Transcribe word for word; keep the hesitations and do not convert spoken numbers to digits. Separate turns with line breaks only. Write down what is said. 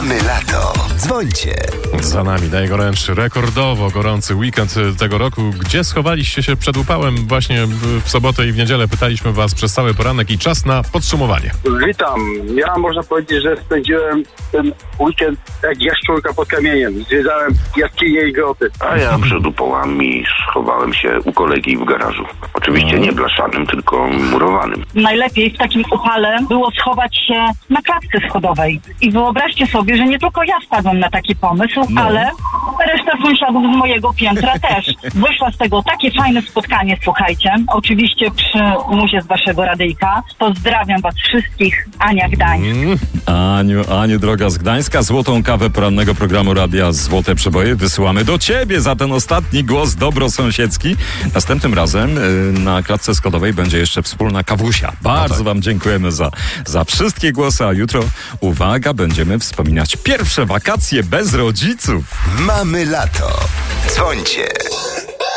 Mamy lato. Dzwońcie.
Za nami najgorętszy, rekordowo gorący weekend tego roku. Gdzie schowaliście się przed upałem właśnie w sobotę i w niedzielę? Pytaliśmy was przez cały poranek i czas na podsumowanie.
Witam. Ja można powiedzieć, że spędziłem ten weekend jak jaszczurka pod kamieniem. Zwiedzałem jaskinie i groty.
A ja przed upałami schowałem się u kolegi w garażu. Oczywiście nie blaszanym, tylko murowanym.
Najlepiej w takim upale było schować się na klatce schodowej. I wyobraźcie sobie, że nie tylko ja wpadłam na taki pomysł, no. ale reszta sąsiadów z mojego piętra też. Wyszło z tego takie fajne spotkanie, słuchajcie. Oczywiście przy muzie z waszego radyjka. Pozdrawiam was wszystkich. Ania Gdańsk.
Mm. Aniu, Aniu droga z Gdańska, złotą kawę porannego programu Radia Złote Przeboje wysyłamy do ciebie za ten ostatni głos dobrosąsiedzki. Następnym razem y, na klatce schodowej będzie jeszcze wspólna kawusia. Bardzo no tak. wam dziękujemy za, za wszystkie głosy, a jutro, uwaga, będziemy wspominać pierwsze wakacje bez rodziców.
Mamy lato. Dzwońcie.